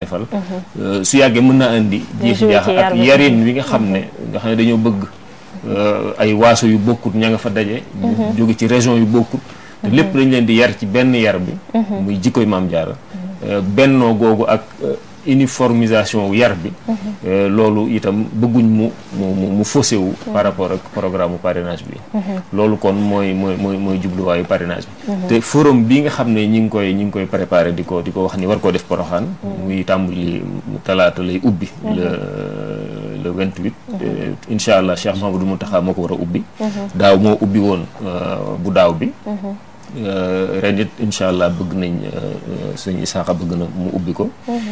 defal su yàggee mën naa indi jiixi jaax ak yarin wi nga xam ne dañoo bëgg ay waaso yu bokkut ña nga fa daje jóge ci région yu bokkut te lépp dañ leen di yar ci benn yar bi muy jikkoy Maam Jaara bennoo googu ak uniformisation yar bi loolu itam bëgguñ mu faussé wu par rapport ak programme parrainage bi loolu kon mooy jubluwaayu parrainage bi te forum bi nga xam ne ñi ngi koy préparé di ko wax ni war koo def Porokhane muy tàmbali talaata lay ubbi le 28 incha allah Cheikh Mouhamadou Mountakha moo ko war a ubbi daaw moo ubbi woon bu daaw bi ren it incha allah bëgg nañ sëñ Isaaxa bëgg na mu ubbi ko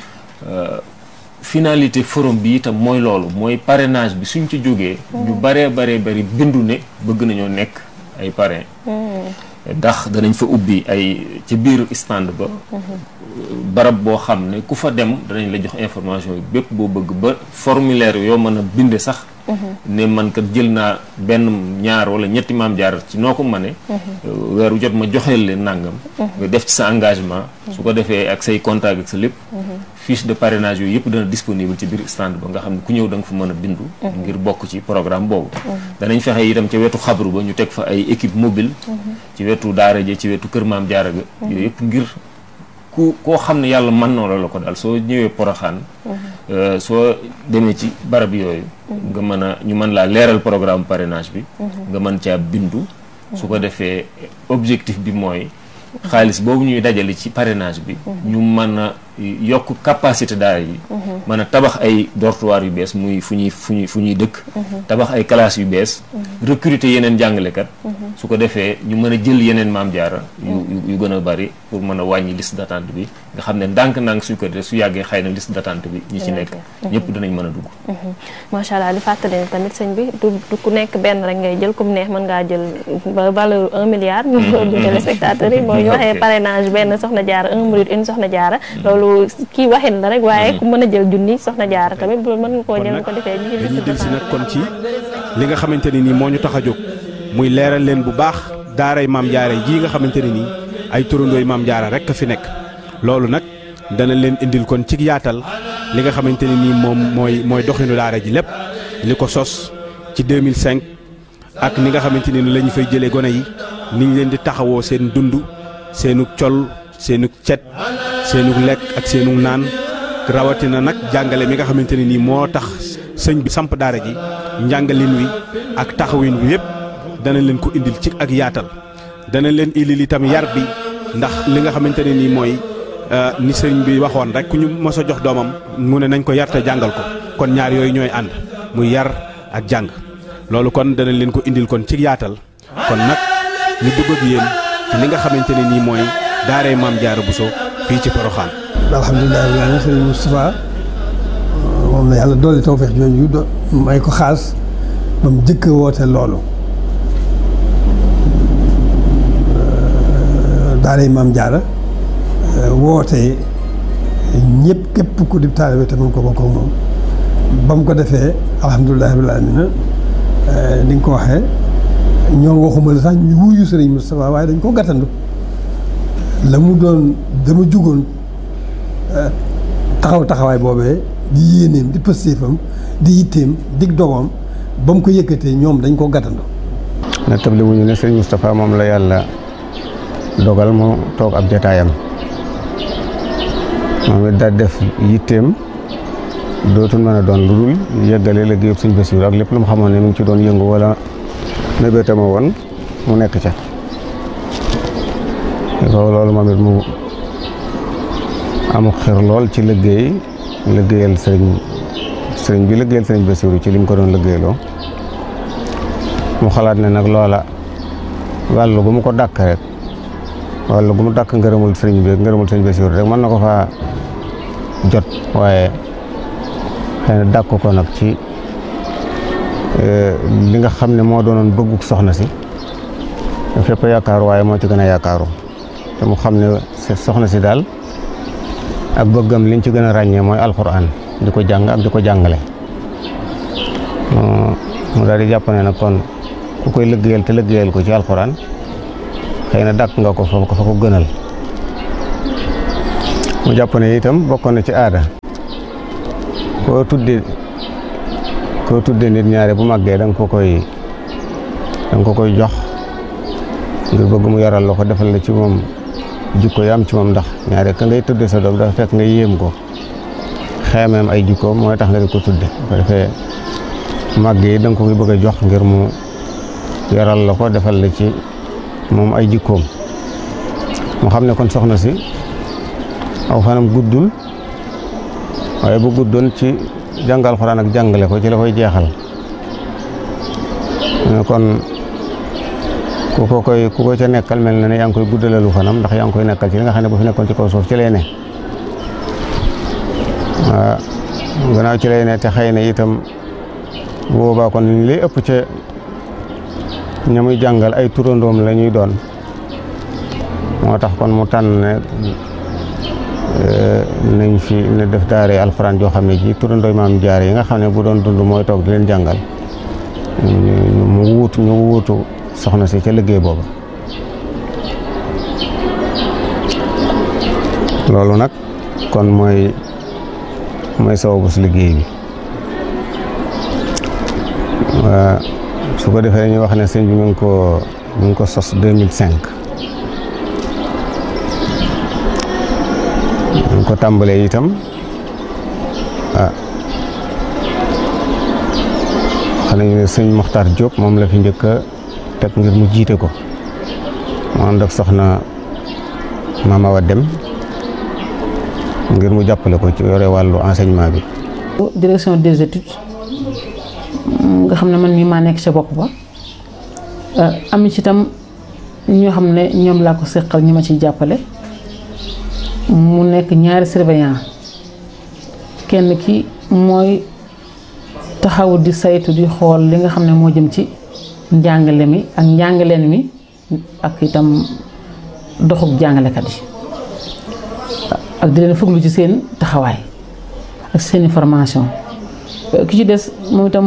finalité forum bi itam mooy loolu mooy parrainage bi suñ ci jógee ñu bari bindu ne bëgg nañoo nekk ay parrain ndax danañ fa ubbi ay ci biir stand ba barab boo xam ne ku fa dem danañ la jox information yi bépp boo bëgg ba formulaire yoo mën a binde sax ne man kat jël naa benn ñaar wala ñetti Maam Jaara ci noo ko mëne weeru jot ma joxeel leen nangam nga def ci sa engagement su ko defee ak say contact ak sa lépp fiche de parrainage yooyu yëpp dana disponible ci biir stand ba nga xam ne ku ñëw da nga fa mën a bindu ngir bokk ci programme boobu danañ fexe itam ca wetu xabru ba ñu teg fa ay équipe mobile ci wetu daara ja ci wetu kër Maam Jaara ga yooyu yëpp ngir koo xam ne yàlla mën na la ko daal soo ñëwee Porokhane soo demee ci barab yooyu nga mën a ñu mën laa leeral programme parrainage bi nga mën caa bindu su ko defee objectif bi mooy xaalis boobu ñuy dajale ci parrainage bi ñu mën a yokk capacité daara yi mën a tabax ay dortoir yu bees muy fu ñuy dëkk tabax ay classes yu bees recruter yeneen jàngalekat su ko defee ñu mën a jël yeneen Maam Jaara yu gën a bari pour mën a wàññi liste d'attente bi nga xam ne ndànk-ndànk suñ ko defee su yàggee xëy na liste d'attente bi ñi ci nekk ñëpp dinañ mën a dugg macha allah li fàttali ne tamit sëñ bi du ku nekk benn rek ngay jël comme neex mën ngaa jël ba valeur 1 milliard ñu téléspectateurs yi mooy ñu waxee parrainage benn Soxna Jaara 1 murid une Soxna Jaara loolu kii waxin la rek waaye ku mën a jël junni Soxna Jaara tamit loolu mën nga koo jël ko defee ñu jël si nag kon ci li nga xamante ne nii moo ñu tax a jóg muy leeral leen bu baax daaray Maam Jaara ji nga xamante ne nii ay turandooy Maam Jaara rek a fi nekk loolu nag dana leen indil kon ci yaatal li nga xamante ne nii moom mooy doxinu daara ji lépp li ko sos ci 2005 ak ni nga xamante ne ni la ñu fay jëlee gone yi ni ñu leen di taxawoo seen dund seenu col seenu cet seenu lekk ak seenu naan rawatina nag jàngale mi nga xamante ne nii moo tax sëñ bi samp daara ji njàngalin wi ak taxawin wi yëpp dana leen ko indil ci ak yaatal dana leen indil itam yar bi ndax li nga xamante ne nii mooy ni sëñ bi waxoon rek ku ñu mos a jox doomam mu ne nañ ko yar te jàngal ko kon ñaar yooyu ñooy ànd muy yar ak jàng loolu kon dana leen ko indil kon ci yaatal kon nag ñu dugg ak yéen ci li nga xamante ne nii mooy daaray Maam Jaara Bousso fii ci Porokhane. alhamdulilah rabbil aalamiin sëriñ Moustapha moom la yàlla doole tawfeex jooju may ko xaas ba mu jëkk woote loolu daaray Maam Jaara woote ñëpp képp ku di taalibe te mën ko bokk ak moom ba mu ko defee alhamdulilah rabbil aalamiin ni nga ko waxee ñoo waxuma la sax ñu wuyu sëriñ Moustapha waaye dañ ko gàttandu la mu doon dama jugoon taxawaay boobee di yéeneem di pëstéefam di yitteem dig dogoom ba mu ko yëkkatee ñoom dañ ko gàttandu na table wuñu ne sëriñ Moustapha moom la yàlla dogal mu toog ab jataayam moom it daal def yitteem dootul mën a doon lu dul yëggale liggéeyub sëñ Bassirou ak lépp lu mu xamoon ne mu ngi ci doon yëngu wala mébétama woon mu nekk ca loolu moom it mu amul xër lool ci liggéeyal sëriñ bi liggéeyal sëriñ Bassirou ci li mu ko doon liggéeyloo mu xalaat ne nag loola wàllu gu mu ko dàkk rek wàllu gu mu dàkk ngërëmul sëriñ bi ngërëmul sëriñ Bassirou rek mën na ko faa jot waaye xëy na dàkk ko nag ci li nga xam ne moo doonoon bëgguk soxna si fépp yaakaaru waaye moo ci gën a yaakaaru te mu xam ne soxna si daal ak bëggam liñ ci gën a ràññee mooy alxuraan di ko jàng ak di ko jàngale mu daal di jàpp ne nag kon ku koy liggéeyal te liggéeyal ko ci alxuraan xëy na dàkk nga ko fa ko gënal mu jàpp ne itam bokkoon na ci aada koo tudde nit ñaare bu màggee da nga ko koy jox ngir bëgg mu yaral la ko defal la ci moom jikko yi am ci moom ndax ñaare ka ngay tudde sa doom dafa fekk nga yéem ko xeemeem ay jikkoom mooy tax nga di ko tudde ko defee màgg yi da nga ko koy bëgg a jox ngir mu yaral la ko defal la ci moom ay jikkoom mu xam ne kon soxna si aw fanam guddul waaye bu guddoon ci jàngal Alxuraan ak jàngale ko ci la koy jeexal kon ku ko ca nekkal mel na ne yaa ngi koy guddalalu fanam ndax yaa ngi koy nekkal ci li nga xam ne bu fi nekkoon ci kaw suuf ci lay ne waaw gannaaw ci lay ne te xëy na itam boobaa kon li lay ëpp ca ña muy jàngal ay turandoom la ñuy doon moo tax kon mu tànn ne nañ fi ne def daare alxuraan joo xam ne ji turandooy maam jaare yi nga xam ne bu doon dund mooy toog di leen jàngal ñu wuutu soxna si ca liggéey booba loolu nag kon mooy sababu si liggéey bi su ko defee ñu wax ne sëñ bi mi ngi ko sos 2005 ñu ko tàmbalee itam xam nañu ne sëñ Mokhtar Diop moom la fi njëkk a teg ngir mu jiite ko mu ànd ak soxna Mama Awa Dem ngir mu jàppale ko ci yore wàllu enseignement bi. direction des études nga xam ne man mii maa nekk ca bopp ba am ci itam ñoo xam ne ñoom laa ko seqal ñi ma ciy jàppale mu nekk ñaari surveillant kenn ki mooy taxaw di saytu di xool li nga xam ne moo jëm ci njàngale mi ak njàngaleen mi ak itam doxuk jàngalekat yi ak di leen fuglu ci seen taxawaay ak seen formation ki ci des moom itam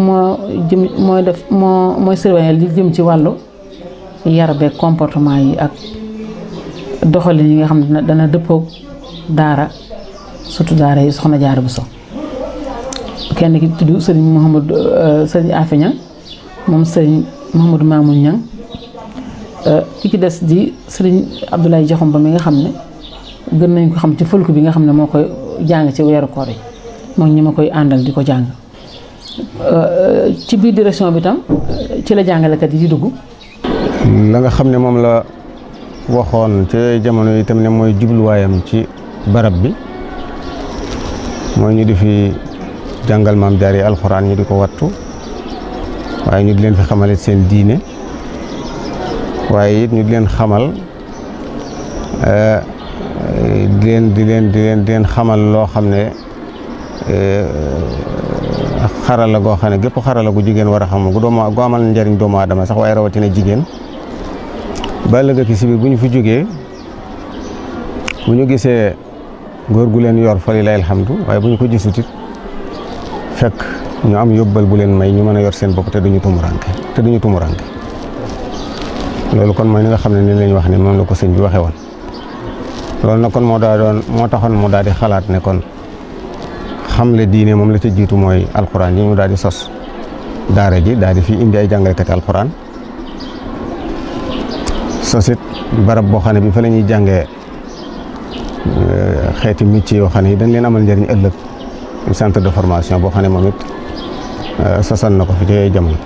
mooy surveiller li jëm ci wàllu yar beeg comportement yi ak doxalin yi nga xam ne dana dëppoog daara surtout daara yi Soxna Jaara Buso kenn ki tudd sëriñ Afe Ñang moom sëriñ Mouhamadou Mamoun Ñang ki ci des di sëriñ Abdoulaye Jaxum ba mi nga xam ne gën nañ ko xam ci fëlku bi nga xam ne moo koy jàng ci weeru koor yi moom ñi ma koy àndal di ko jàng ci biir direction bi tam ci la jàngalekat yi di dugg. la nga xam ne moom la waxoon ci jamono yi itam ne mooy jubluwaayam ci barab bi mooy ñu di fi jàngal maam jaar yi alxuraan ñu di ko wattu waaye ñu di leen fi xamale seen diine waaye it ñu di leen xamal di leen xamal loo xam ne xarala goo xam ne gépp xarala gu jigéen war a xam gu amal njariñ doomu aadama sax waaye rawatina jigéen ba ëllëg ki si biir bu ñu fi jógee bu ñu gisee góor gu leen yor fa lillahi alhamdu waaye bu ñu ko gisut it fekk ñu am yóbbal bu leen may ñu mën a yor seen bopp te duñu tumuranke loolu kon mooy li nga xam ne ni lañ wax ne moom la ko sëñ bi waxee woon loolu nag kon moo taxoon mu daal di xalaat ne kon xamle diine moom la ca jiitu mooy alxuraan yi mu daal di sos daara ji daal di fi indi ay jàngalekati alxuraan sosit barab boo xam ne bi fa la ñuy jàngee xeeti métier yoo xam ne dañ leen amal njëriñ ëllëg centre de formation boo xam ne moom it sosan na ko fi ci jamono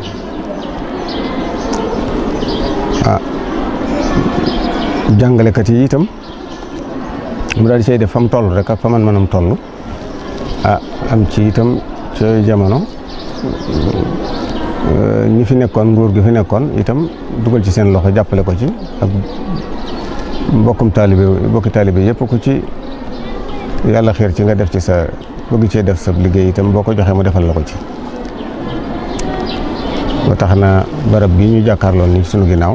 jàngalekat yi itam mu daal di say def fa mu toll rek ak fa man mënam toll am ci itam ci jamono ñi fi nekkoon nguur gi fi nekkoon itam dugal ci seen loxo jàppale ko ci ak bokki taalibe yëpp ku ci yàlla xiir ci nga def ci sa bëgg cee def sa liggéey itam boo ko joxee mu defal la ko ci ba tax na barab bi ñu jàkkaarloon ni sunu ginnaaw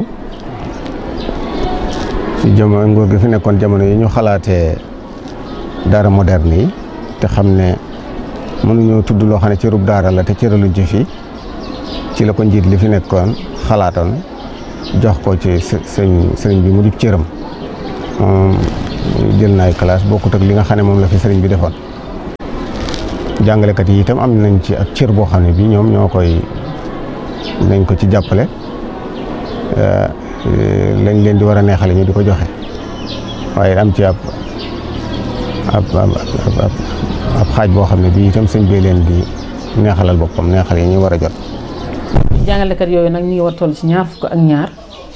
ci jamono nguur gi fi nekkoon jamono yi ñu xalaatee daara moderne yi te xam ne mënuñoo tudd loo xam ne cërub daara la te cëraluñ ci fii ci la ko njiit li fi nekkoon xalaatoon jox ko ci sëriñ bi mu di cëram moom jël na ay classe bokkut ak li nga xam ne moom la fi sëriñ bi defoon jàngalekat yi itam am nañ ci ak cër boo xam ne bii ñoom ñoo koy nañ ko ci jàppale lañ leen di war a neexale ñu di ko joxe waaye am ci ab xaaj boo xam ne bii itam sëñ bi leen di neexalal boppam neexal yi ñu war a jot. jàngalekat yooyu nag ñu ngi war toll ci 22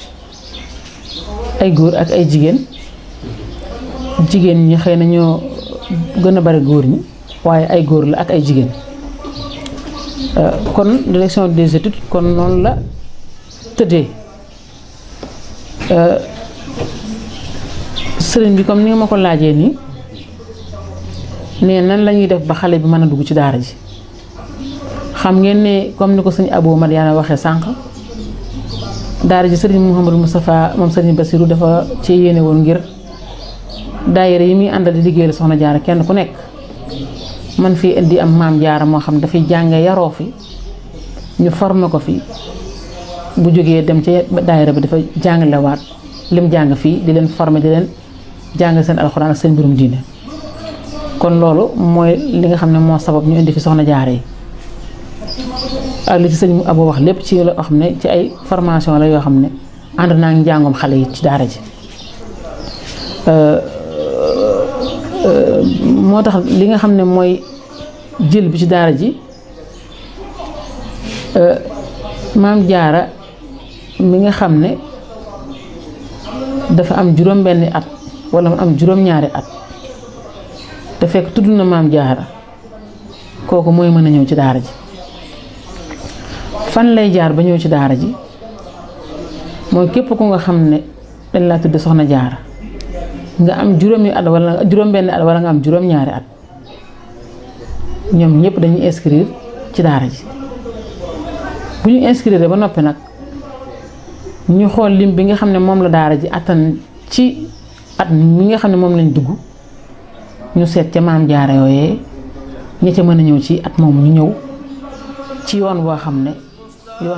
ay góor ak ay jigéen ñi xëy na ñoo gën a bari góor ñi waaye ay góor la ak ay jigéen kon direction des études kon noonu la tëddee sëriñ bi comme ni nga ma ko laajee nii ne nan la ñuy def ba xale bi mën a dugg ci daara ji xam ngeen ne comme ni ko sëñ Abou Madiana waxee sànq daara ji sëriñ Mouhamadou Moustapha moom sëriñ Bassirou dafa ci yéene woon ngir daayira yi muy àndal di liggéeyal soxna jaara kenn ku nekk man fii indi am maam jaara moo xam dafay jànge yaroo fi ñu formé ko fi bu jógee dem ci daayira bi dafa jàngalewaat lim jàng fii di leen formé di leen jàng seen alxuraan ak seen mbirum diine kon loolu mooy li nga xam ne moo sabab ñu indi fi soxna jaara yi ak li ci sëñ Abou wax lépp ci loo xam ne ci ay formation la yoo xam ne ànd naa ngi njàngum xale yi ci daara ji moo tax li nga xam ne mooy jël bi ci daara ji maam jaara mi nga xam ne dafa am juróom-benni at wala mu am juróom-ñaari at te fekk tudd na maam jaara kooku mooy mën a ñëw ci daara ji fan lay jaar ba ñëw ci daara ji mooy képp ku nga xam ne dañ laa tudd soxna jaara nga am juróomi at wala juróom-benni at wala nga am juróom-ñaari at ñoom ñëpp dañuy inscrire ci daara ji bu ñu inscrire ba noppi nag ñu xool lim bi nga xam ne moom la daara ji attan ci at mi nga xam ne moom lañ dugg ñu seet ca maam jaara yooyee ña ca mën a ñëw ci at moomu ñu ñëw ci yoon boo xam ne